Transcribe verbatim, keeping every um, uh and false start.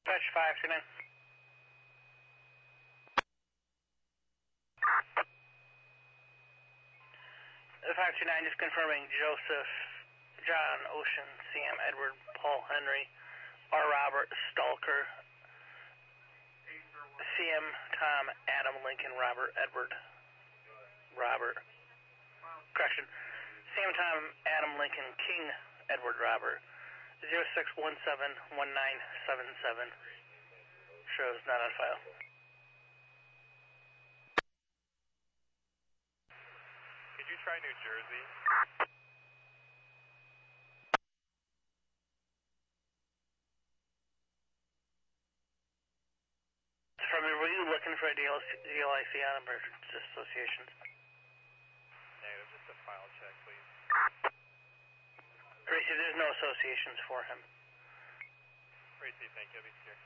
Touch five two nine. five two nine, just confirming Joseph, John, Ocean, Sam, Edward, Paul, Henry, R. Robert, Stalker, C M, Tom, Adam, Lincoln, Robert, Edward, Robert, correction, Sam, Tom, Adam, Lincoln, King, Edward, Robert, zero six one seven one nine seven seven, shows not on file. Could you try New Jersey? From me, were you looking for a D L I C on emergency associations? Negative, just a file check, please. Tracy, there's no associations for him. Tracy, thank you. I'll be here.